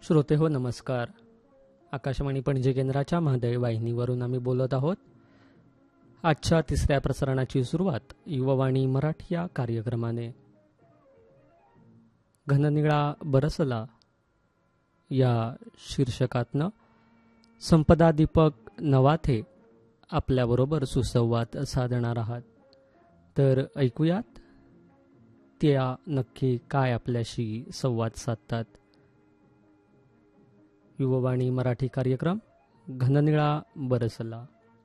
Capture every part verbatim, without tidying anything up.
श्रोते हो नमस्कार. आकाशवाणी पणजी केंद्राच्या महादेवी वाहिनीवरून आम्ही बोलत आहोत. आजच्या तिसऱ्या प्रसारणाची सुरुवात युववाणी मराठी या कार्यक्रमाने. घननिळा बरसला या शीर्षकातनं संपदा दीपक नवाथे आपल्याबरोबर सुसंवाद साधणार आहात. तर ऐकूयात त्या नक्की काय आपल्याशी संवाद साधतात. युववाणी मराठी कार्यक्रम घननिळा बरसला.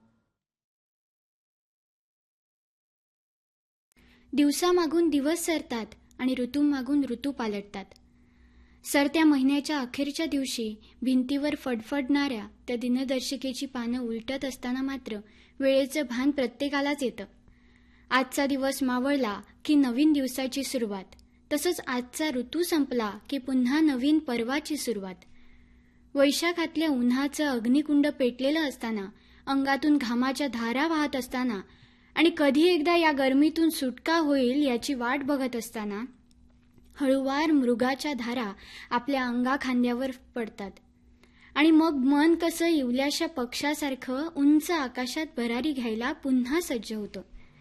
दिवसामागून दिवस सरतात आणि ऋतूमागून ऋतू पालटतात. सरत्या महिन्याच्या अखेरच्या दिवशी भिंतीवर फडफडणाऱ्या त्या दिनदर्शिकेची पानं उलटत असताना मात्र वेळेचं भान प्रत्येकालाच येतं. आजचा दिवस मावळला की नवीन दिवसाची सुरुवात, तसंच आजचा ऋतू संपला की पुन्हा नवीन पर्वाची सुरुवात. वैशाखातल्या उन्हाचं अग्निकुंड पेटलेलं असताना, अंगातून घामाच्या धारा वाहत असताना आणि कधी एकदा या गरमीतून सुटका होईल याची वाट बघत असताना हळूवार मृगाच्या धारा आपल्या अंगाखांद्यावर पडतात आणि मग मन कसं इवल्याशा पक्षासारखं उंच आकाशात भरारी घ्यायला पुन्हा सज्ज होतं.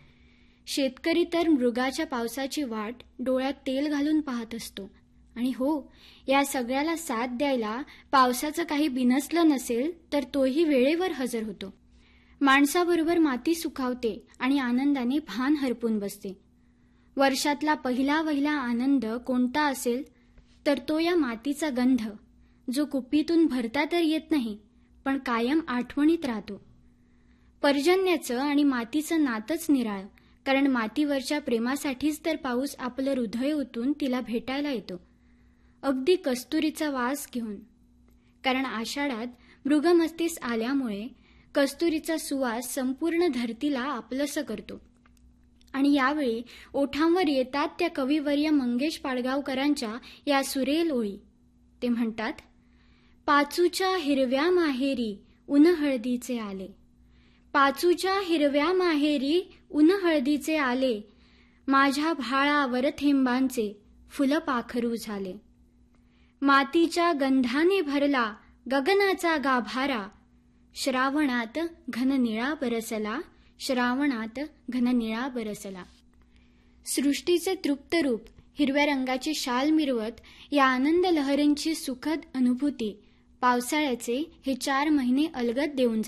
शेतकरी तर मृगाच्या पावसाची वाट डोळ्यात तेल घालून पाहत असतो. आणि हो, या सगळ्याला साथ द्यायला पावसाचं काही बिनसलं नसेल तर तोही वेळेवर हजर होतो. माणसाबरोबर माती सुखावते आणि आनंदाने भान हरपून बसते. वर्षातला पहिला वहिला आनंद कोणता असेल तर तो या मातीचा गंध, जो कुप्पीतून भरता तर येत नाही पण कायम आठवणीत राहतो. पर्जन्याचं आणि मातीचं नातच निराळ, कारण मातीवरच्या प्रेमासाठीच तर पाऊस आपलं हृदय ओतून तिला भेटायला येतो, अगदी कस्तुरीचा वास घेऊन. कारण आषाढात मृगमस्तीस आल्यामुळे कस्तुरीचा सुवास संपूर्ण धरतीला आपलंसं करतो. आणि यावेळी ओठांवर येतात त्या कविवर्य मंगेश पाडगावकरांच्या या सुरेल ओळी. ते म्हणतात, पाचूच्या हिरव्या माहेरी उन हळदीचे आले, पाचूच्या हिरव्या माहेरी उन हळदीचे आले, माझ्या भाळावर थेंबांचे फुलं पाखरू झाले. मातीच्या गंधाने भरला गगनाचा गाभारा, श्रावणात घननिळा बरसला, श्रावणात घननिळा बरसला. सृष्टीचे तृप्त रूप हिरव्या रंगाची शाल मिरवत या आनंद लहरींची सुखद अनुभूती पावसाळ्याचे हे चार महिने अलगद देऊन